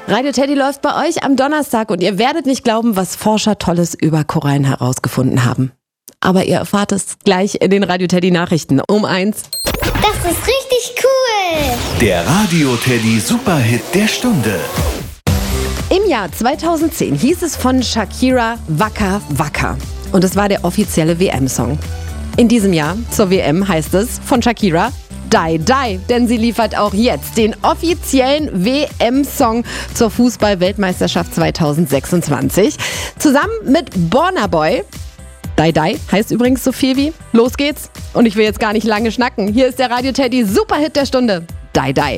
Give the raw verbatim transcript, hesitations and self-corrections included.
Radio Teddy läuft bei euch am Donnerstag und ihr werdet nicht glauben, was Forscher Tolles über Korallen herausgefunden haben. Aber ihr erfahrt es gleich in den Radio Teddy Nachrichten um eins. Das ist richtig cool! Der Radio Teddy Superhit der Stunde. Im Jahr zweitausendzehn hieß es von Shakira Waka Waka. Und es war der offizielle W M-Song. In diesem Jahr zur W M heißt es von Shakira Die Die, denn sie liefert auch jetzt den offiziellen W M-Song zur Fußball-Weltmeisterschaft zweitausendsechsundzwanzig. Zusammen mit Burna Boy. Die Die heißt übrigens so viel wie Los geht's. Und ich will jetzt gar nicht lange schnacken. Hier ist der Radio Teddy Superhit der Stunde. Die Die.